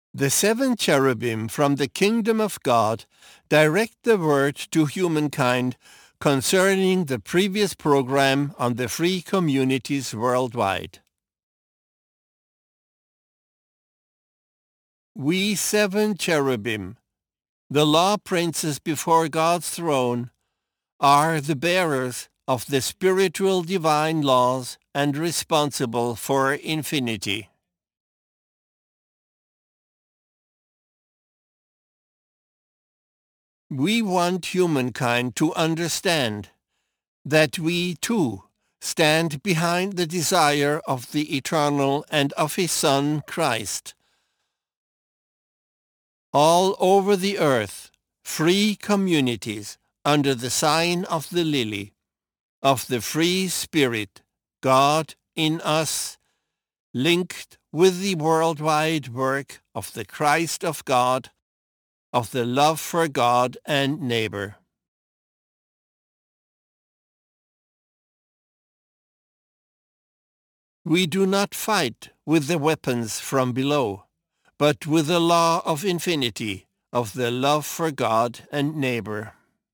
The 7 cherubim from the kingdom of God direct the word to humankind concerning the previous program on the free communities worldwide. We 7 cherubim, the law princes before God's throne, are the bearers of the spiritual divine laws and responsible for infinity. We want humankind to understand that we too stand behind the desire of the Eternal and of His Son, Christ. All over the earth, free communities under the sign of the lily, of the free Spirit, God in us, linked with the worldwide work of the Christ of God, of the love for God and neighbor. We do not fight with the weapons from below, but with the law of infinity, of the love for God and neighbor.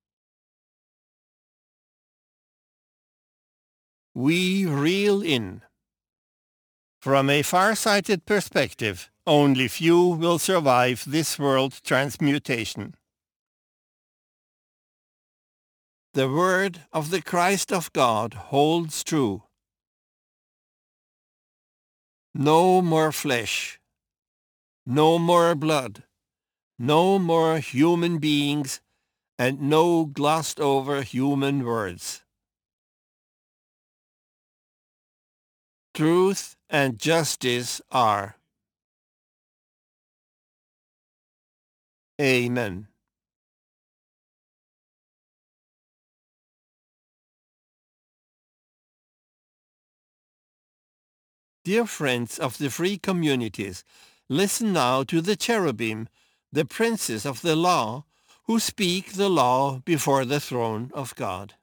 We reel in. From a far-sighted perspective, only few will survive this world transmutation. The word of the Christ of God holds true. No more flesh, no more blood, no more human beings, and no glossed over human words. Truth and justice are. Amen. Dear friends of the free communities, listen now to the cherubim, the princes of the law, who speak the law before the throne of God.